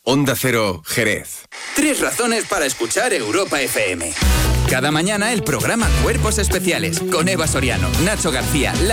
Onda Cero, Jerez. 3 razones para escuchar Europa FM. Cada mañana el programa Cuerpos Especiales con Eva Soriano, Nacho García,